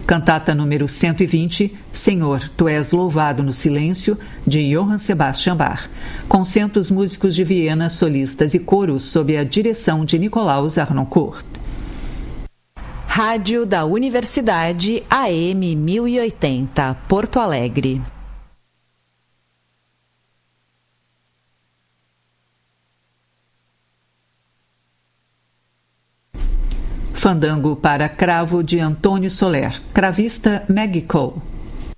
Cantata número 120, Senhor, Tu és louvado no silêncio, de Johann Sebastian Bach, com centos músicos de Viena, solistas e coros sob a direção de Nikolaus Harnoncourt. Rádio da Universidade AM 1080, Porto Alegre. Fandango para Cravo de Antônio Soler, cravista Maggie Cole.